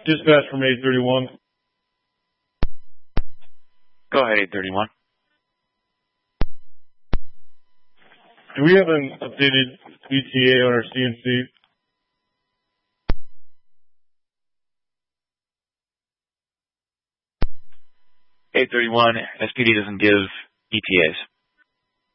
Dispatch from 831. Go ahead, 831. Do we have an updated ETA on our CNC? 831, SPD doesn't give ETAs.